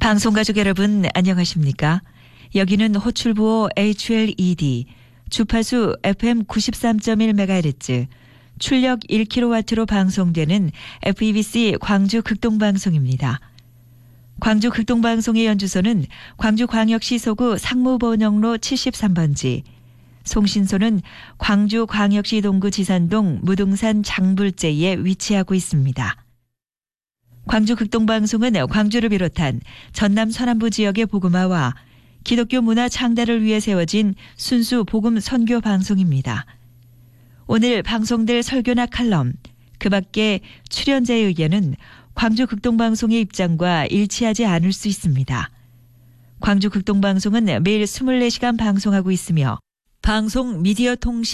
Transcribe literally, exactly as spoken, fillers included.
방송가족 여러분 안녕하십니까? 여기는 호출부호 에이치엘이디, 주파수 에프엠 구십삼 점 일 메가헤르츠, 출력 일 킬로와트로 방송되는 에프이비씨 광주 극동방송입니다. 광주 극동방송의 연주소는 광주광역시 소구 상무번영로 칠십삼 번지, 송신소는 광주광역시 동구 지산동 무등산 장불재에 위치하고 있습니다. 광주 극동방송은 광주를 비롯한 전남 서남부 지역의 복음화와 기독교 문화 창달을 위해 세워진 순수 복음 선교 방송입니다. 오늘 방송될 설교나 칼럼, 그 밖에 출연자의 의견은 광주 극동방송의 입장과 일치하지 않을 수 있습니다. 광주 극동방송은 매일 이십사 시간 방송하고 있으며 방송 미디어 통신